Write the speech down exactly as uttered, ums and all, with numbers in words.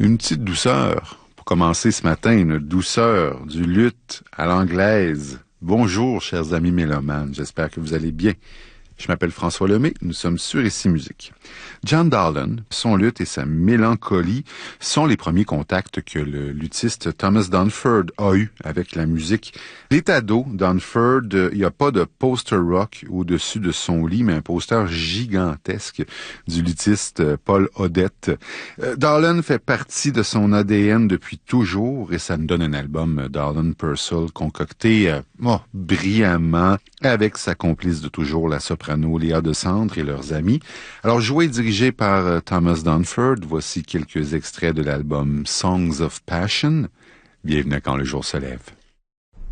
Une petite douceur. Pour commencer ce matin, une douceur du luth à l'anglaise. Bonjour, chers amis mélomanes. J'espère que vous allez bien. Je m'appelle François Lemay. Nous sommes sur Ici Musique. John Dowland, son luth et sa mélancolie sont les premiers contacts que le luthiste Thomas Dunford a eu avec la musique. Il est ado, Dunford, il n'y a pas de poster rock au-dessus de son lit, mais un poster gigantesque du luthiste Paul Odette. Dowland fait partie de son A D N depuis toujours et ça nous donne un album Dowland Purcell concocté euh, oh, brillamment avec sa complice de toujours, la soprano Léa de Sandre et leurs amis. Alors, joué et dirigé par euh, Thomas Dunford, voici quelques extraits de l'album Songs of Passion. Bienvenue à Quand le jour se lève.